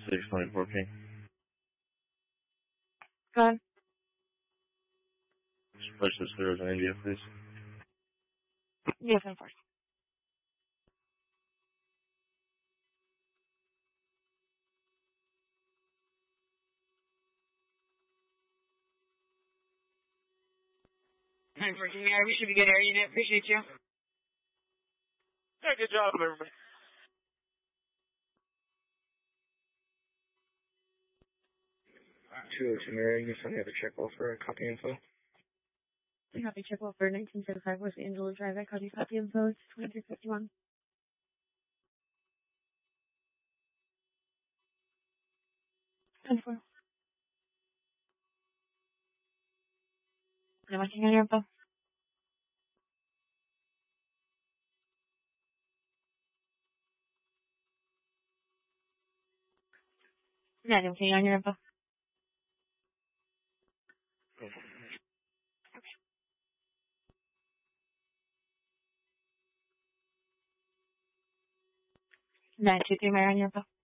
624P. Go ahead. Push the zeros in India, please. Yes, of course. Unfortunately, we should be good area unit. Appreciate you. Yeah, good job, everybody. Mary, you send me the check off for copy info. Copy check off for 1975 West Angela Drive. I copy info. It's 2351. And for. I'm watching on your info. Yeah, I'm watching on your info. Okay. 923 Mary on your info.